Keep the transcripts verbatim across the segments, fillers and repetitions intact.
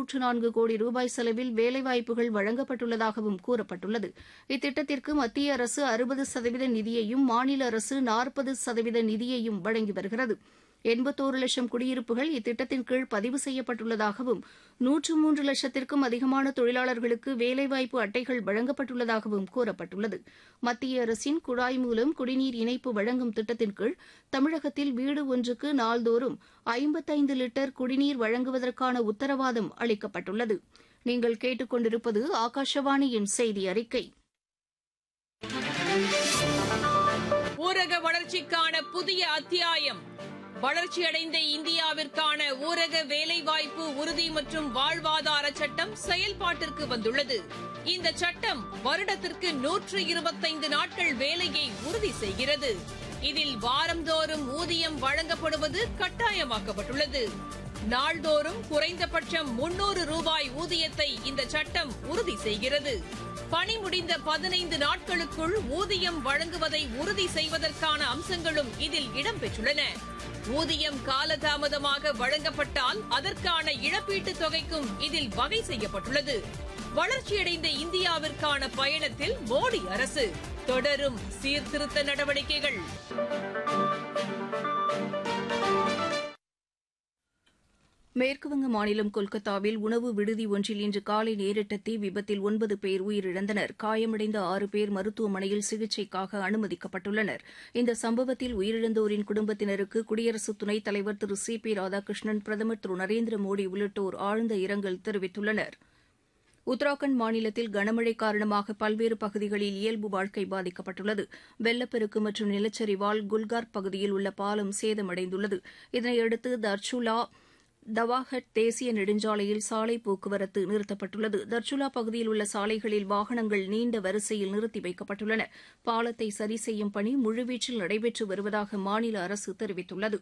இருநூற்று நான்கு கோடி ரூபாய் செலவில் வேலைவாய்ப்புகள் வழங்கப்பட்டுள்ளதாகவும் கூறப்பட்டுள்ளது. இத்திட்டத்திற்கு மத்திய அரசு அறுபது சதவீத நிதியையும் மாநில அரசு நாற்பது சதவீத நிதியையும் வழங்கி வருகிறது. எண்பத்தோரு லட்சம் குடியிருப்புகள் இத்திட்டத்தின் கீழ் பதிவு செய்யப்பட்டுள்ளதாகவும் நூற்று மூன்று லட்சத்திற்கும் அதிகமான தொழிலாளர்களுக்கு வேலைவாய்ப்பு அட்டைகள் வழங்கப்பட்டுள்ளதாகவும் கூறப்பட்டுள்ளது. மத்திய அரசின் குழாய் மூலம் குடிநீர் இணைப்பு வழங்கும் திட்டத்தின் கீழ் தமிழகத்தில் வீடு ஒன்றுக்கு நாள்தோறும் ஐம்பத்தைந்து லிட்டர் குடிநீர் வழங்குவதற்கான உத்தரவாதம் அளிக்கப்பட்டுள்ளது. நீங்கள் கேட்டுக் கொண்டிருப்பது ஆகாஷவாணியின் செய்தி அறிக்கை. ஊரக வளர்ச்சிக்கான புதிய அத்தியாயம். வளர்ச்சியடைந்த இந்தியாவிற்கான ஊரக வேலைவாய்ப்பு உறுதி மற்றும் வாழ்வாதார சட்டம் செயல்பாட்டிற்கு வந்துள்ளது. இந்த சட்டம் வருடத்திற்கு நூற்று இருபத்தைந்து நாட்கள் வேலையை உறுதி செய்கிறது. இதில் வாரந்தோறும் ஊதியம் வழங்கப்படுவது கட்டாயமாக்கப்பட்டுள்ளது. நாள்தோறும் குறைந்தபட்சம் முன்னூறு ரூபாய் ஊதியத்தை இந்த சட்டம் உறுதி செய்கிறது. பணி முடிந்த பதினைந்து நாட்களுக்குள் ஊதியம் வழங்குவதை உறுதி செய்வதற்கான அம்சங்களும் இதில் இடம்பெற்றுள்ளன. ஊதியம் காலதாமதமாக வழங்கப்பட்டால் அதற்கான இழப்பீட்டுத் தொகைக்கும் இதில் வகை செய்யப்பட்டுள்ளது. வளர்ச்சியடைந்த இந்தியாவிற்கான பயணத்தில் மோடி அரசு தொடரும் சீர்திருத்த நடவடிக்கைகள். மேற்குவங்க மாநிலம் கொல்கத்தாவில் உணவு விடுதி ஒன்றில் இன்று காலை நேரிட்ட தீ விபத்தில் ஒன்பது பேர் உயிரிழந்தனர். காயமடைந்த ஆறு பேர் மருத்துவமனையில் சிகிச்சைக்காக அனுமதிக்கப்பட்டுள்ளனர். இந்த சம்பவத்தில் உயிரிழந்தோரின் குடும்பத்தினருக்கு குடியரசு துணைத் தலைவர் திரு சி பி ராதாகிருஷ்ணன், பிரதமர் திரு நரேந்திர மோடி உள்ளிட்டோர் ஆழ்ந்த இரங்கல் தெரிவித்துள்ளனர். உத்தராகண்ட் மாநிலத்தில் கனமழை காரணமாக பல்வேறு பகுதிகளில் இயல்பு வாழ்க்கை பாதிக்கப்பட்டுள்ளது. வெள்ளப்பெருக்கு மற்றும் நிலச்சரிவால் குல்கார் பகுதியில் உள்ள பாலம் சேதமடைந்துள்ளது. இதனையடுத்து தர்ச்சுலா தவாஹட் தேசிய நெடுஞ்சாலையில் சாலை போக்குவரத்து நிறுத்தப்பட்டுள்ளது. தர்ச்சுலா பகுதியில் உள்ள சாலைகளில் வாகனங்கள் நீண்ட வரிசையில் நிறுத்தி வைக்கப்பட்டுள்ளன. பாலத்தை சரி செய்யும் பணி முழுவீச்சில் நடைபெற்று வருவதாக மாநில அரசு தெரிவித்துள்ளது.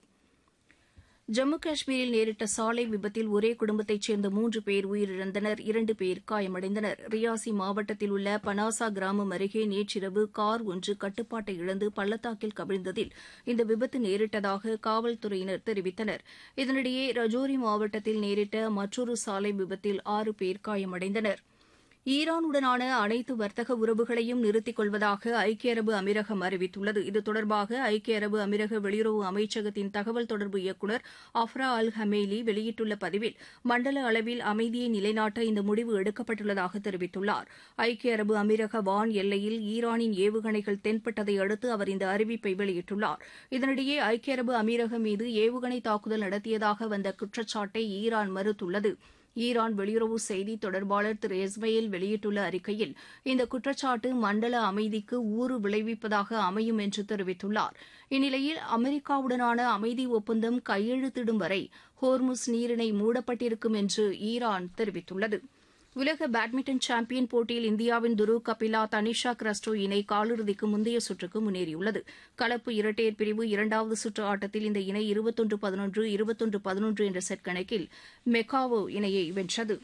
ஜம்மு காஷ்மீரில் நேரிட்ட சாலை விபத்தில் ஒரே குடும்பத்தைச் சேர்ந்த மூன்று பேர் உயிரிழந்தனர். இரண்டு பேர் காயமடைந்தனர். ரியாசி மாவட்டத்தில் உள்ள பனாசா கிராமம் அருகே நேற்றிரவு கார் ஒன்று கட்டுப்பாட்டை இழந்து பள்ளத்தாக்கில் கவிழ்ந்ததில் இந்த விபத்து நேரிட்டதாக காவல்துறையினர் தெரிவித்தனர். இதனிடையே ரஜோரி மாவட்டத்தில் நேரிட்ட மற்றொரு சாலை விபத்தில் ஆறு பேர் காயமடைந்தனர். ஈரானுடனான அனைத்து வர்த்தக உறவுகளையும் நிறுத்திக் கொள்வதாக ஐக்கிய அரபு அமீரகம் அறிவித்துள்ளது. இது தொடர்பாக ஐக்கிய அரபு அமீரக வெளியுறவு அமைச்சகத்தின் தகவல் தொடர்பு இயக்குநர் அஃப்ரா அல் ஹமேலி வெளியிட்டுள்ள பதிவில் மண்டல அளவில் அமைதியை நிலைநாட்ட இந்த முடிவு எடுக்கப்பட்டுள்ளதாக தெரிவித்துள்ளார். ஐக்கிய அரபு அமீரக வான் எல்லையில் ஈரானின் ஏவுகணைகள் தென்பட்டதை அடுத்து அவர் இந்த அறிவிப்பை வெளியிட்டுள்ளார். இதனிடையே ஐக்கிய அரபு அமீரகம் மீது ஏவுகணை தாக்குதல் நடத்தியதாக வந்த குற்றச்சாட்டை ஈரான் மறுத்துள்ளது. ஈரான் வெளியுறவு செய்தி தொடர்பாளர் திரு இஸ்மாயில் வெளியிட்டுள்ள அறிக்கையில் இந்த குற்றச்சாட்டு மண்டல அமைதிக்கு ஊறு விளைவிப்பதாக அமையும் என்று தெரிவித்துள்ளார். இந்நிலையில் அமெரிக்காவுடனான அமைதி ஒப்பந்தம் கையெழுத்திடும் வரை ஹோர்முஸ் நீரிணை மூடப்பட்டிருக்கும் என்று ஈரான் தெரிவித்துள்ளது. உலக பேட்மிண்டன் சாம்பியன் போட்டியில் இந்தியாவின் துருவ் கபிலா தனிஷா கிறிஸ்டோ இணை காலிறுதிக்கு முந்தைய சுற்றுக்கு முன்னேறியுள்ளது. கலப்பு இரட்டையர் பிரிவு இரண்டாவது சுற்று ஆட்டத்தில் இந்த இணை இருபத்தொன்று பதினொன்று இருபத்தொன்று பதினொன்று என்ற செட் கணக்கில் மெக்காவோ இணையை வென்றது.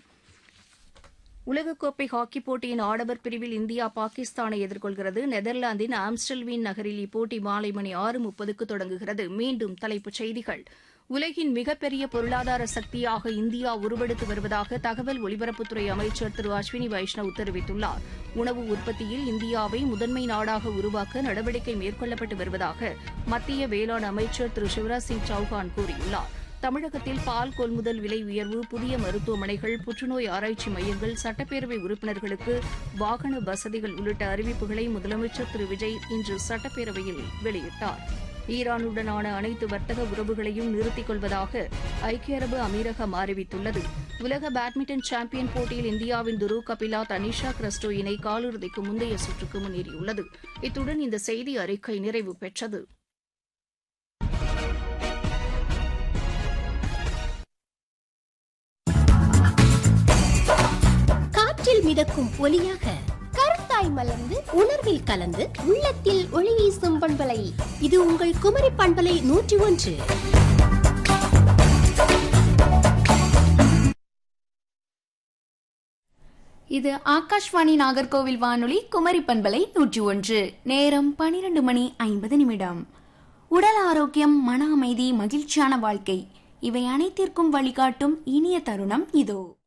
உலகக்கோப்பை ஹாக்கிப் போட்டியின் ஆடவர் பிரிவில் இந்தியா பாகிஸ்தானை எதிர்கொள்கிறது. நெதர்லாந்தின் ஆம்ஸ்டல்வீன் நகரில் இப்போட்டி மாலை மணி ஆறு முப்பதுக்கு தொடங்குகிறது. மீண்டும் தலைப்புச் செய்திகள். உலகின் மிகப்பெரிய பொருளாதார சக்தியாக இந்தியா உருவெடுத்து வருவதாக தகவல் ஒலிபரப்புத்துறை அமைச்சர் திரு அஸ்வினி வைஷ்ணவ் தெரிவித்துள்ளார். உணவு உற்பத்தியில் இந்தியாவை முதன்மை நாடாக உருவாக்க நடவடிக்கை மேற்கொள்ளப்பட்டு வருவதாக மத்திய வேளாண் அமைச்சர் திரு சிவராஜ் சிங் சௌஹான் கூறியுள்ளார். தமிழகத்தில் பால் கொள்முதல் விலை உயர்வு, புதிய மருத்துவமனைகள், புற்றுநோய் ஆராய்ச்சி மையங்கள், சட்டப்பேரவை உறுப்பினர்களுக்கு வாகன வசதிகள் உள்ளிட்ட அறிவிப்புகளை முதலமைச்சர் திரு விஜய் இன்று சட்டப்பேரவையில் வெளியிட்டார். ஈரானுடனான அனைத்து வர்த்தக உறவுகளையும் நிறுத்திக் கொள்வதாக ஐக்கிய அரபு அமீரகம் அறிவித்துள்ளது. உலக பேட்மிண்டன் சாம்பியன் போட்டியில் இந்தியாவின் துருவ் கபிலா தனிஷா கிறிஸ்டோ இணை காலிறுதிக்கு முந்தைய சுற்றுக்கு முன்னேறியுள்ளது. இத்துடன் இந்த செய்தி அறிக்கை நிறைவு பெற்றது. காற்றில் மிதக்கும் ஒலியாக, கருத்தாய் மலர்ந்து உணர்வில் கலந்து உள்ளத்தில் ஒளி வீசும் பண்பலை. இது உங்கள் குமரி பண்பலை நூற்றி ஒன்று. இது ஆகாஷ்வாணி நாகர்கோவில் வானொலி குமரி பண்பலை நூற்றி ஒன்று. நேரம் பனிரெண்டு மணி ஐம்பது நிமிடம். உடல் ஆரோக்கியம், மன அமைதி, மகிழ்ச்சியான வாழ்க்கை, இவை அனைத்திற்கும் வழிகாட்டும் இனிய தருணம் இதோ.